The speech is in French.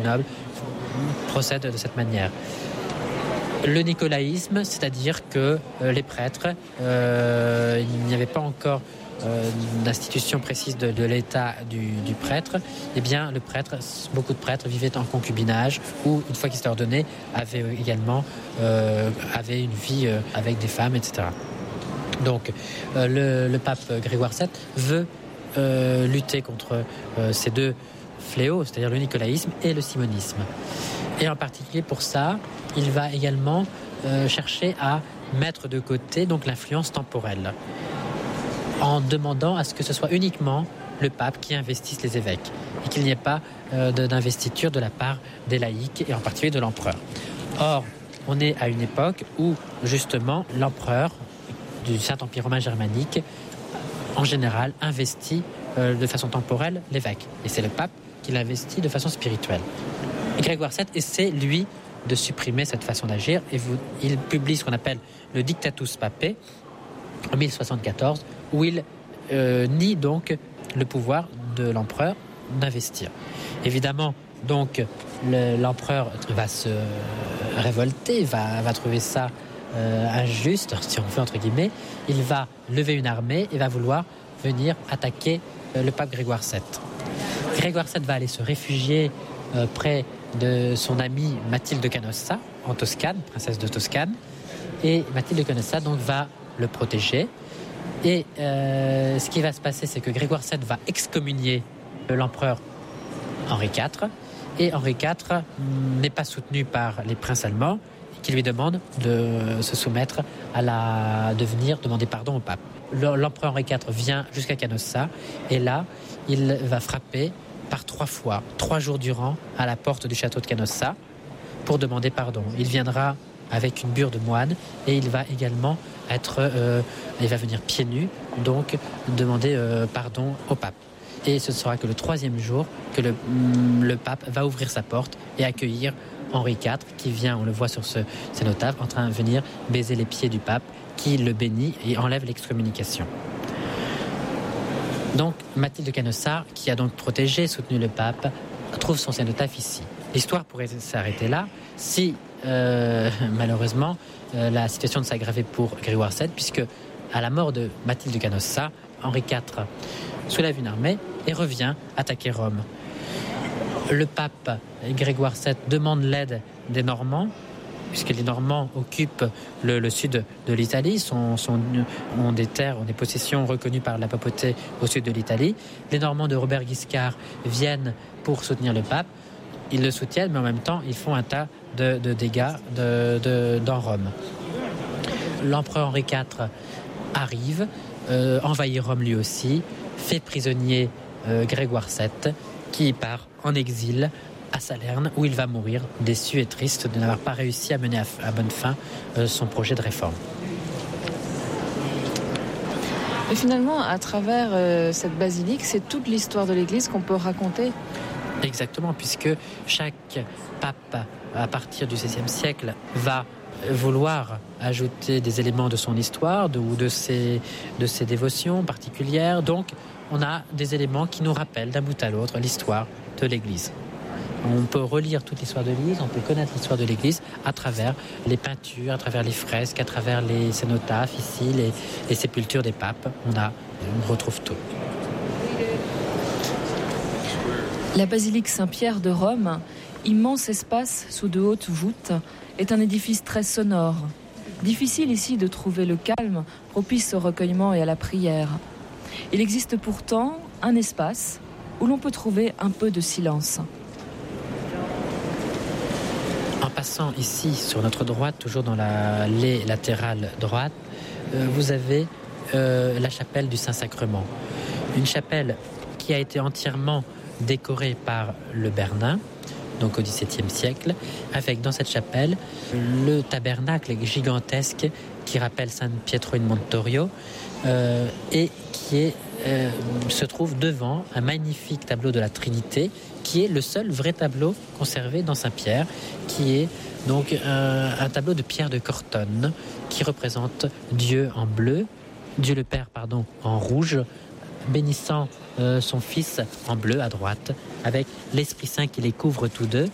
nobles procèdent de cette manière. Le nicolaïsme, c'est-à-dire que les prêtres, il n'y avait pas encore d'institution précise de l'état du prêtre. Eh bien, le prêtre, beaucoup de prêtres vivaient en concubinage ou, une fois qu'ils étaient ordonnés, avaient également une vie avec des femmes, etc. Donc, le pape Grégoire VII veut lutter contre ces deux fléaux, c'est-à-dire le nicolaïsme et le simonisme. Et en particulier pour ça, il va également chercher à mettre de côté donc l'influence temporelle, en demandant à ce que ce soit uniquement le pape qui investisse les évêques et qu'il n'y ait pas d'investiture de la part des laïcs et en particulier de l'empereur. Or, on est à une époque où justement l'empereur du Saint-Empire romain germanique, en général, investit de façon temporelle l'évêque. Et c'est le pape qui l'investit de façon spirituelle. Grégoire VII essaie, lui, de supprimer cette façon d'agir et il publie ce qu'on appelle le Dictatus Papae en 1074 où il nie donc le pouvoir de l'empereur d'investir. Évidemment, donc, l'empereur va se révolter, va trouver ça injuste, si on veut, entre guillemets. Il va lever une armée et va vouloir venir attaquer le pape Grégoire VII. Grégoire VII va aller se réfugier près de son amie Mathilde de Canossa, en Toscane, princesse de Toscane. Et Mathilde de Canossa donc, va le protéger. Et ce qui va se passer, c'est que Grégoire VII va excommunier l'empereur Henri IV. Et Henri IV n'est pas soutenu par les princes allemands qui lui demandent de se soumettre de venir demander pardon au pape. L'empereur Henri IV vient jusqu'à Canossa et là, il va frapper par 3 fois, 3 jours durant, à la porte du château de Canossa pour demander pardon. Il viendra avec une bure de moine et il va également il va venir pieds nus, donc demander pardon au pape. Et ce ne sera que le 3e jour que le pape va ouvrir sa porte et accueillir Henri IV, qui vient, on le voit sur ces notables, en train de venir baiser les pieds du pape, qui le bénit et enlève l'excommunication. Donc, Mathilde de Canossa, qui a donc protégé, soutenu le pape, trouve son cénotaphe ici. L'histoire pourrait s'arrêter là si, malheureusement, la situation ne s'aggravait pour Grégoire VII, puisque, à la mort de Mathilde de Canossa, Henri IV soulève une armée et revient attaquer Rome. Le pape Grégoire VII demande l'aide des Normands, puisque les Normands occupent le sud de l'Italie, ont des terres, ont des possessions reconnues par la papauté au sud de l'Italie. Les Normands de Robert Guiscard viennent pour soutenir le pape. Ils le soutiennent, mais en même temps, ils font un tas de dégâts dans Rome. L'empereur Henri IV arrive, envahit Rome lui aussi, fait prisonnier Grégoire VII, qui part en exil à Salerne, où il va mourir, déçu et triste de n'avoir pas réussi à mener à bonne fin son projet de réforme. Et finalement, à travers cette basilique, c'est toute l'histoire de l'Église qu'on peut raconter. Exactement, puisque chaque pape, à partir du XVIe siècle, va vouloir ajouter des éléments de son histoire ou de ses dévotions particulières. Donc, on a des éléments qui nous rappellent d'un bout à l'autre l'histoire de l'Église. On peut relire toute l'histoire de l'Église, on peut connaître l'histoire de l'Église à travers les peintures, à travers les fresques, à travers les cénotaphes, ici, les sépultures des papes. On retrouve tout. La basilique Saint-Pierre de Rome, immense espace sous de hautes voûtes, est un édifice très sonore. Difficile ici de trouver le calme propice au recueillement et à la prière. Il existe pourtant un espace où l'on peut trouver un peu de silence. En passant ici, sur notre droite, toujours dans l'allée latérale droite, vous avez la chapelle du Saint-Sacrement. Une chapelle qui a été entièrement décorée par le Bernin, donc au XVIIe siècle, avec dans cette chapelle le tabernacle gigantesque qui rappelle San Pietro in Montorio et qui se trouve devant un magnifique tableau de la Trinité qui est le seul vrai tableau conservé dans Saint-Pierre, qui est donc un tableau de Pierre de Cortone qui représente Dieu en bleu, Dieu le Père en rouge, bénissant son Fils en bleu à droite, avec l'Esprit Saint qui les couvre tous deux,